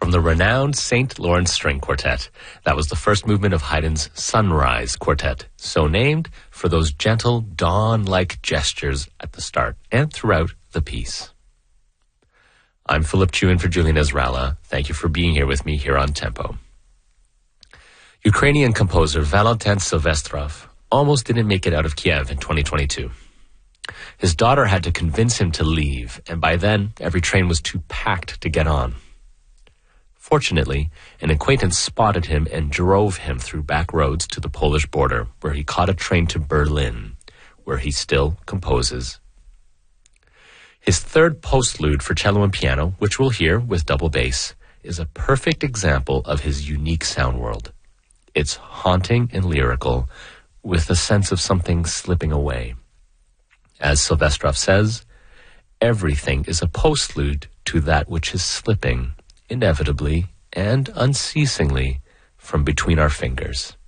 from the renowned St. Lawrence String Quartet. That was the first movement of Haydn's Sunrise Quartet, so named for those gentle dawn-like gestures at the start and throughout the piece. I'm Philip Chu in for Julian Ezralla. Thank you for being here with me here on Tempo. Ukrainian composer Valentin Silvestrov almost didn't make it out of Kiev in 2022. His daughter had to convince him to leave, and by then, every train was too packed to get on. Fortunately, an acquaintance spotted him and drove him through back roads to the Polish border, where he caught a train to Berlin, where he still composes. His third postlude for cello and piano, which we'll hear with double bass, is a perfect example of his unique sound world. It's haunting and lyrical, with a sense of something slipping away. As Silvestrov says, everything is a postlude to that which is slipping, inevitably and unceasingly, from between our fingers.